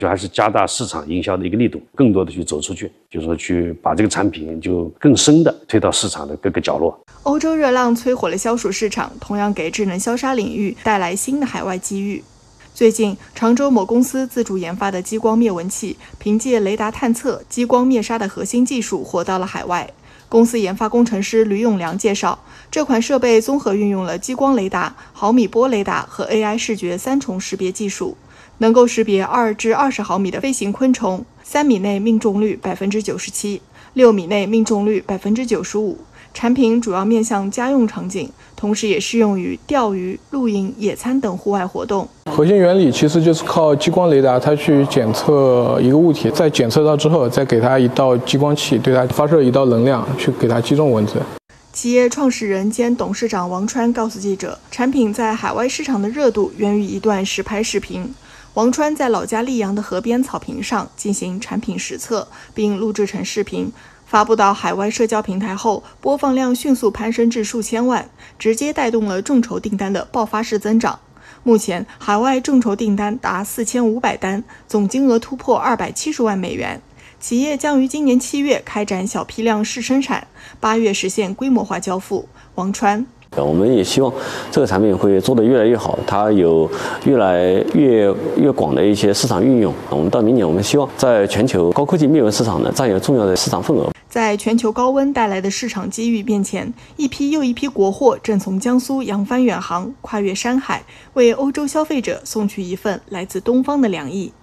就还是加大市场营销的一个力度，更多的去走出去，就是说去把这个产品就更深的推到市场的各个角落。 欧洲热浪催火了消暑市场，同样给智能消杀领域带来新的海外机遇。最近，常州某公司自主研发的激光灭蚊器，凭借雷达探测、激光灭杀的核心技术火到了海外。公司研发工程师吕永良介绍，这款设备综合运用了激光雷达、毫米波雷达和 AI 视觉3重识别技术，能够识别2至20毫米的飞行昆虫，3米内命中率97%，6米内命中率95%。产品主要面向家用场景，同时也适用于钓鱼、露营、野餐等户外活动。 核心原理其实就是靠激光雷达，它去检测一个物体，在检测到之后，再给它一道激光器，对它发射一道能量，去给它击中蚊子。 企业创始人兼董事长王川告诉记者，产品在海外市场的热度源于一段实拍视频。王川在老家溧阳的河边草坪上进行产品实测，并录制成视频，发布到海外社交平台后，播放量迅速攀升至数千万，直接带动了众筹订单的爆发式增长。目前，海外众筹订单达4500单，总金额突破270万美元。企业将于今年7月开展小批量试生产，8月实现规模化交付。王川。 我们也希望这个产品会做得越来越好，它有越来越广的一些市场运用。我们到明年，我们希望在全球高科技灭蚊市场呢占有重要的市场份额。 在全球高温带来的市场机遇面前，一批又一批国货正从江苏扬帆远航，跨越山海，为欧洲消费者送去一份来自东方的良意。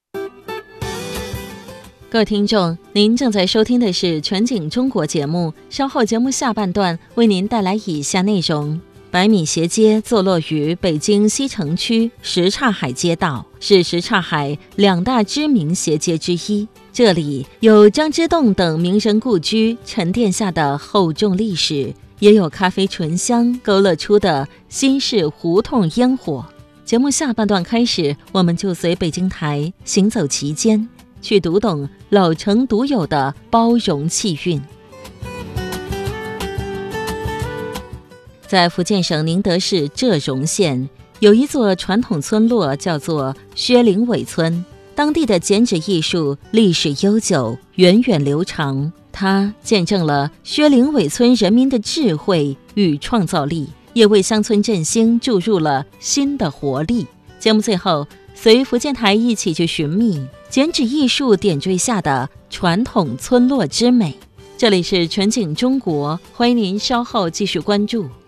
各位听众，您正在收听的是全景中国节目，稍后节目下半段为您带来以下内容。百米斜街坐落于北京西城区什刹海街道，是什刹海2大知名斜街之一。这里有张之洞等名人故居沉淀下的厚重历史，也有咖啡醇香勾勒出的新式胡同烟火。节目下半段开始，我们就随北京台行走其间，去读懂老城独有的包容气韵。在福建省宁德市浙荣县，有一座传统村落叫做薛灵伟村，当地的剪纸艺术历史悠久，源远流长。它见证了薛灵伟村人民的智慧与创造力，也为乡村振兴注入了新的活力。节目最后，随福建台一起去寻觅剪纸艺术点缀下的传统村落之美。这里是全景中国，欢迎您稍后继续关注。